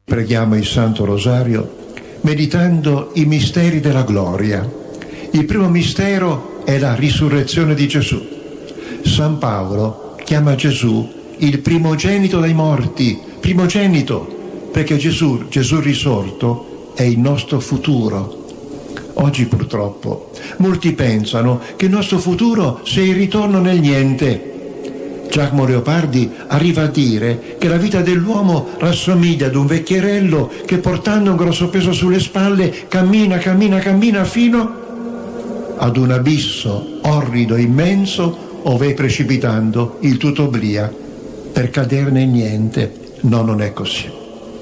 Preghiamo il Santo Rosario meditando i misteri della gloria. Il primo mistero è la risurrezione di Gesù. San Paolo chiama Gesù il primogenito dai morti, primogenito, perché Gesù risorto è il nostro futuro. Oggi purtroppo molti pensano che il nostro futuro sia il ritorno nel niente. Giacomo Leopardi arriva a dire che la vita dell'uomo rassomiglia ad un vecchierello che, portando un grosso peso sulle spalle, cammina fino ad un abisso orrido e immenso ove è precipitando il tutto obblia per cadere nel niente. No, non è così.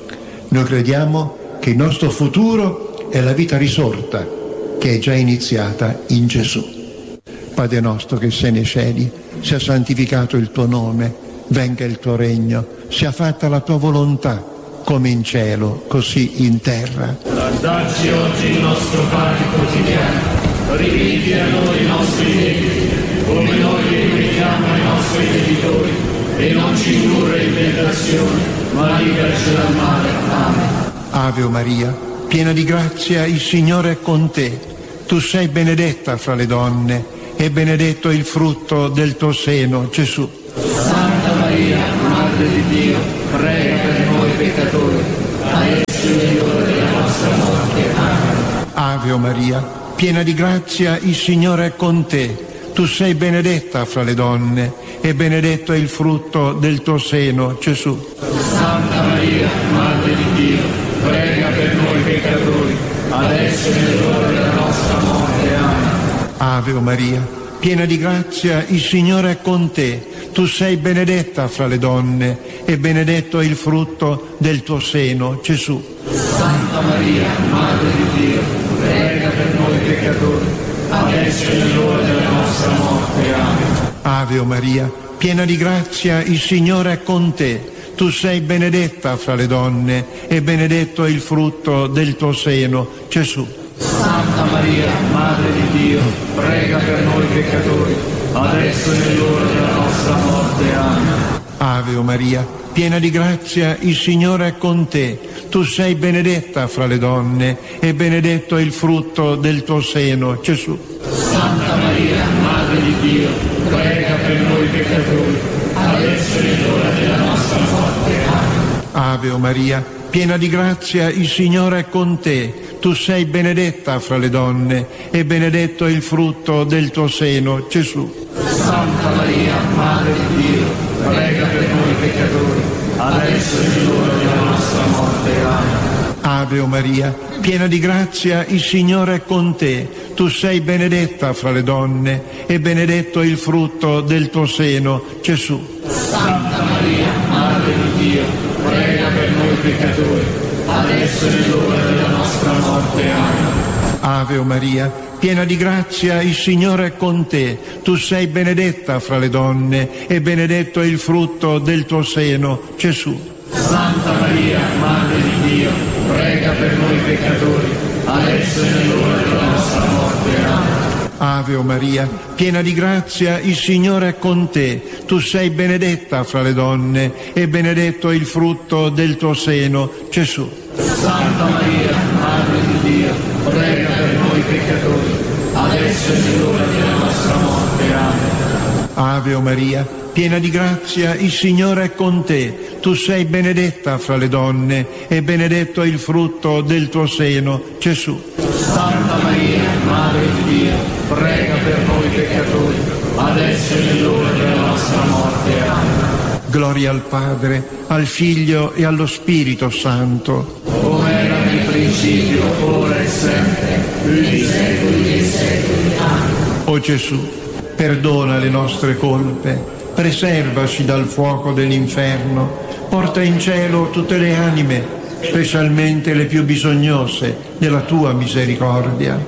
Noi crediamo che il nostro futuro è la vita risorta che è già iniziata in Gesù. Padre nostro che sei nei cieli, sia santificato il tuo nome, venga il tuo regno, sia fatta la tua volontà, come in cielo, così in terra. Dacci oggi il nostro pane quotidiano, rimetti a noi i nostri debiti, come noi li rimettiamo ai nostri debitori, e non ci indurre in tentazione, ma liberaci dal male. Amen. Ave Maria, piena di grazia, il Signore è con te. Tu sei benedetta fra le donne, e benedetto il frutto del tuo seno, Gesù. Santa Maria, Madre di Dio, prega per noi peccatori, adesso è l'ora della nostra morte. Amen. Ave Maria, piena di grazia, il Signore è con te. Tu sei benedetta fra le donne, e benedetto è il frutto del tuo seno, Gesù. Santa Maria, Madre di Dio, prega per noi peccatori, adesso è l'ora della nostra morte. Amen. Ave Maria, piena di grazia, il Signore è con te. Tu sei benedetta fra le donne, e benedetto è il frutto del tuo seno, Gesù. Santa Maria, Madre di Dio, prega per noi peccatori, adesso è l'ora della nostra morte. Amen. Ave Maria, piena di grazia, il Signore è con te. Tu sei benedetta fra le donne, e benedetto è il frutto del tuo seno, Gesù. Santa Maria, Madre di Dio, prega per noi peccatori, adesso è l'ora della nostra morte. Amen. Ave Maria, piena di grazia, il Signore è con te. Tu sei benedetta fra le donne, e benedetto è il frutto del tuo seno, Gesù. Santa Maria, Madre di Dio, prega per noi peccatori, adesso è l'ora della nostra morte. Amen. Ave Maria, piena di grazia, il Signore è con te. Tu sei benedetta fra le donne, e benedetto è il frutto del tuo seno, Gesù. Santa Maria, Madre di Dio, prega per noi peccatori, adesso è l'ora della nostra morte. Amen. Ave Maria, piena di grazia, il Signore è con te. Tu sei benedetta fra le donne, e benedetto è il frutto del tuo seno, Gesù. Santa Maria, Madre di Dio, prega per noi peccatori, adesso è l'ora della nostra morte. Amen. Ave Maria, piena di grazia, il Signore è con te. Tu sei benedetta fra le donne, e benedetto è il frutto del tuo seno, Gesù. Santa Maria, Madre di Dio, prega per noi peccatori, adesso è l'ora della nostra morte. Amen. Ave Maria, piena di grazia, il Signore è con te. Tu sei benedetta fra le donne, e benedetto è il frutto del tuo seno, Gesù. Santa Maria, Madre di Dio, prega per noi peccatori, adesso è l'ora della nostra morte. Amen. Ave Maria, piena di grazia, il Signore è con te. Tu sei benedetta fra le donne, e benedetto è il frutto del tuo seno, Gesù. Santa Maria, Madre di Dio, prega per noi peccatori, adesso è l'ora della nostra morte. Amen. Gloria al Padre, al Figlio e allo Spirito Santo. Come era nel principio, ora e sempre, nei secoli dei secoli. Amen. O Gesù, perdona le nostre colpe, preservaci dal fuoco dell'inferno, porta in cielo tutte le anime, specialmente le più bisognose della tua misericordia.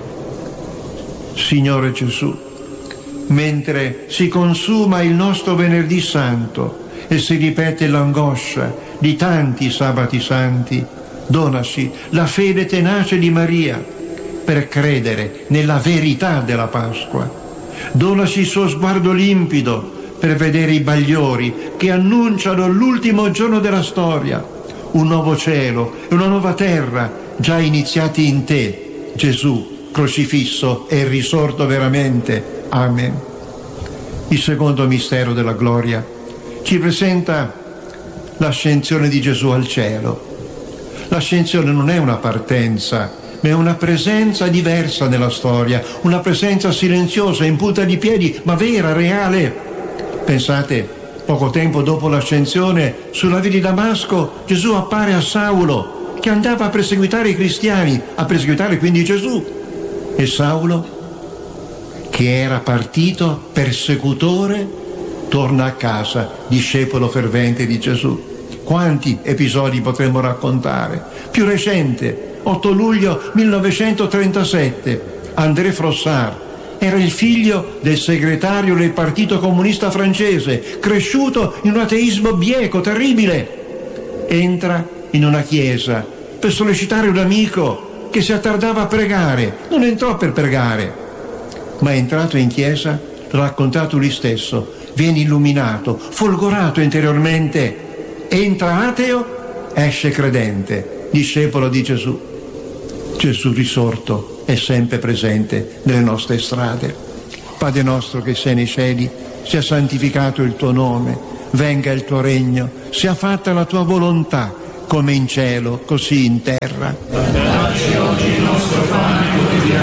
Signore Gesù, mentre si consuma il nostro Venerdì Santo e si ripete l'angoscia di tanti sabati santi, donaci la fede tenace di Maria per credere nella verità della Pasqua. Donaci il suo sguardo limpido per vedere i bagliori che annunciano l'ultimo giorno della storia, un nuovo cielo e una nuova terra già iniziati in te, Gesù, crocifisso e risorto veramente. Amen. Il secondo mistero della gloria ci presenta l'ascensione di Gesù al cielo. L'ascensione non è una partenza, ma è una presenza diversa nella storia, una presenza silenziosa, in punta di piedi, ma vera, reale. Pensate, poco tempo dopo l'ascensione, sulla via di Damasco, Gesù appare a Saulo, che andava a perseguitare i cristiani, a perseguitare quindi Gesù. E Saulo, che era partito persecutore, torna a casa, discepolo fervente di Gesù. Quanti episodi potremmo raccontare? Più recente, 8 luglio 1937, André Frossard era il figlio del segretario del Partito Comunista francese, cresciuto in un ateismo bieco, terribile. Entra in una chiesa per sollecitare un amico che si attardava a pregare. Non entrò per pregare, ma è entrato in chiesa, raccontato lui stesso, viene illuminato, folgorato interiormente. Entra ateo, esce credente, discepolo di Gesù. Gesù risorto è sempre presente nelle nostre strade. Padre nostro che sei nei cieli, sia santificato il tuo nome, venga il tuo regno, sia fatta la tua volontà, come in cielo, così in terra. Dacci oggi il nostro pane